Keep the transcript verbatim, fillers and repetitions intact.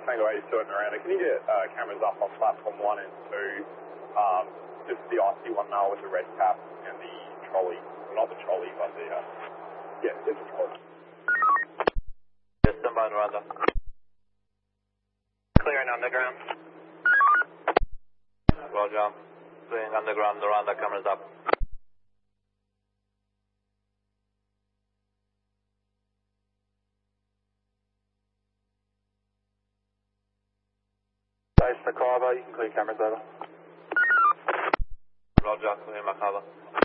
Tango eighty-two and Miranda, can you get uh, cameras up on platform one and two, um, just the I C one now with the red cap and the trolley, well, not the trolley, but the, uh, yeah, it's a trolley. Yes, stand by Miranda. Clearing underground. Roger. Clearing underground, Miranda, cameras up. Dice Makaba, you can clear cameras over. Roger, clear Makaba.